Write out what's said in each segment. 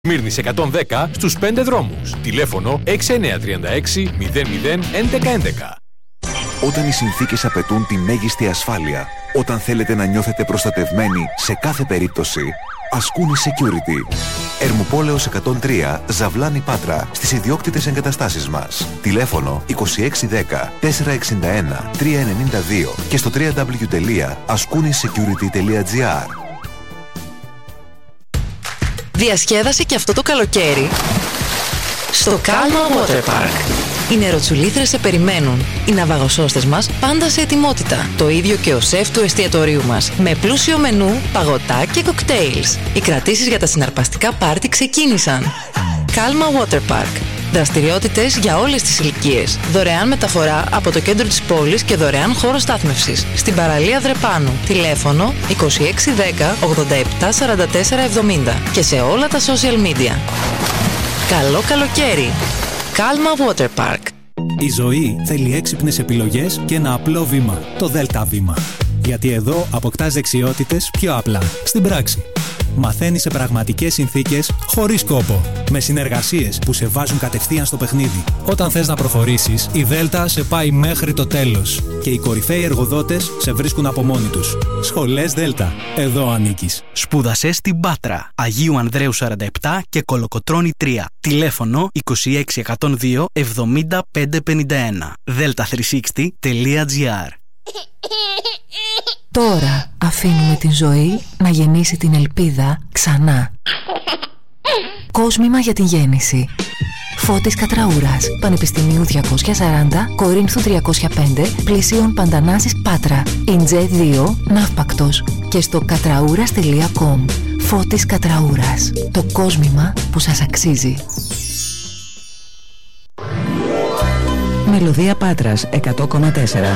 Μύρνης 110 στους 5 δρόμους. Τηλέφωνο 6936 00 1111. Όταν οι συνθήκες απαιτούν τη μέγιστη ασφάλεια, όταν θέλετε να νιώθετε προστατευμένοι σε κάθε περίπτωση, Ασκούνη Security. Ερμουπόλεως 103, Ζαβλάνη Πάτρα, στις ιδιόκτητες εγκαταστάσεις μας. Τηλέφωνο 2610 461 392 και στο www.askounisecurity.gr. Διασκέδασε και αυτό το καλοκαίρι στο Calma Water Park. Οι νεροτσουλήθρες σε περιμένουν. Οι ναυαγοσώστες μας πάντα σε ετοιμότητα. Το ίδιο και ο σεφ του εστιατορίου μας. Με πλούσιο μενού, παγωτά και κοκτέιλς. Οι κρατήσεις για τα συναρπαστικά πάρτι ξεκίνησαν. Calma Water Park. Δραστηριότητες για όλες τις ηλικίες. Δωρεάν μεταφορά από το κέντρο της πόλης και δωρεάν χώρο στάθμευσης. Στην παραλία Δρεπάνου. Τηλέφωνο 2610 87 44 70 και σε όλα τα social media. Καλό καλοκαίρι! Calma Water Park. Η ζωή θέλει έξυπνες επιλογές και ένα απλό βήμα. Το ΔΕΛΤΑ βήμα. Γιατί εδώ αποκτάς δεξιότητες πιο απλά. Στην πράξη. Μαθαίνεις σε πραγματικές συνθήκες, χωρίς κόπο. Με συνεργασίες που σε βάζουν κατευθείαν στο παιχνίδι. Όταν θες να προχωρήσεις, η ΔΕΛΤΑ σε πάει μέχρι το τέλος. Και οι κορυφαίοι εργοδότες σε βρίσκουν από μόνοι τους. Σχολές ΔΕΛΤΑ. Εδώ ανήκεις. Σπούδασε στην Πάτρα. Αγίου Ανδρέου 47 και Κολοκοτρώνη 3. Τηλέφωνο 26102 7551. delta360.gr. Τώρα αφήνουμε την ζωή να γεννήσει την ελπίδα ξανά. Κόσμημα για την γέννηση. Φώτης Κατραούρας, Πανεπιστημίου 240, Κορίνθου 305, Πλησίων Παντανάσης Πάτρα, Ιντζέ 2, Ναύπακτος και στο κατραούρας.com. Φώτης Κατραούρας, το κόσμημα που σας αξίζει. Μελωδία Πάτρας 100,4.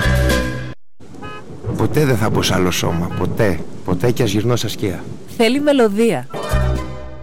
Ποτέ δεν θα μπω σε άλλο σώμα. Ποτέ. Ποτέ κι ας γυρνώ στα σκία. Θέλει μελωδία.